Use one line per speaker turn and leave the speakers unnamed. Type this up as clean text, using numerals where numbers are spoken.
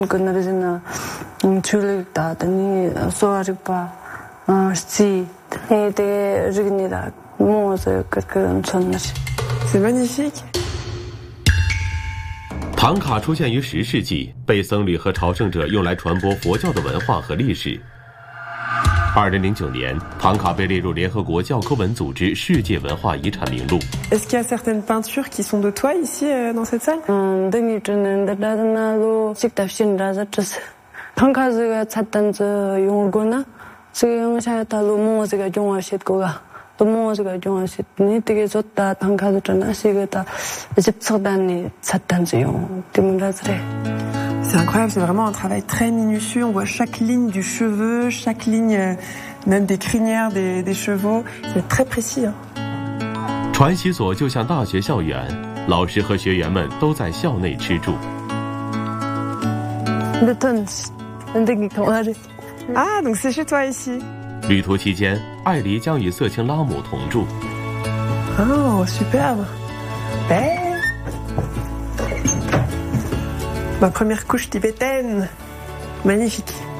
그날에는 줄다더니 소아리파 시 이게 저기니다 뭐서 그런 전시.
C'est magnifique.
唐卡出现于10世纪，被僧侣和朝圣者用来传播佛教的文化和历史。2009年，唐卡被列入联合国教科文组织世界文化遗产名录。
Est-ce qu'il y a certaines peintures qui sont de toi ici dans cette salle?
唐卡스가 찾던 저 용어구나. 지금 샤타로 뭐가 용어실 거가. 또 뭐가 용어실. 니 되게 좋다.唐卡스잖아. 시그다. 집석단이 찾던 저 용. 때문에 그래.
C'est incroyable, c'est vraiment un travail très minutieux. On voit chaque ligne du cheveu, chaque ligne même des crinières des chevaux. C'est très précis.
传习所就像大学校园，老师和学员们都在校内吃住。
Ah, donc c'est chez toi ici.
旅途期间，艾黎将与色情拉姆同住。
Oh, superbe. Ma première couche tibétaine. Magnifique.